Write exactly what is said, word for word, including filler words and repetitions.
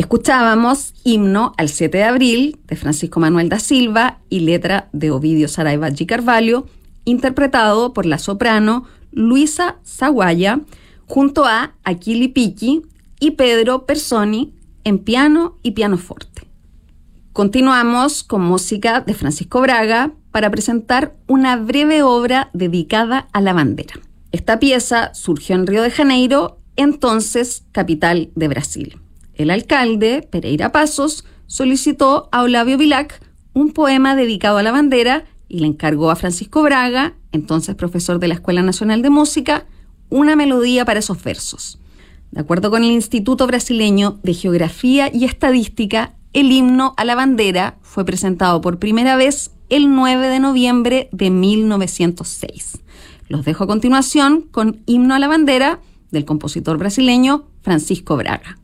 Escuchábamos Himno al siete de abril de Francisco Manuel da Silva y letra de Ovidio Saraiva G. Carvalho, interpretado por la soprano Luisa Zaguaya junto a Achille Picchi y Pedro Personi en piano y pianoforte. Continuamos con música de Francisco Braga para presentar una breve obra dedicada a la bandera. Esta pieza surgió en Río de Janeiro, entonces capital de Brasil. El alcalde, Pereira Passos, solicitó a Olavio Bilac un poema dedicado a la bandera y le encargó a Francisco Braga, entonces profesor de la Escuela Nacional de Música, una melodía para esos versos. De acuerdo con el Instituto Brasileño de Geografía y Estadística, el himno a la bandera fue presentado por primera vez el nueve de noviembre de mil novecientos seis. Los dejo a continuación con Himno a la bandera del compositor brasileño Francisco Braga.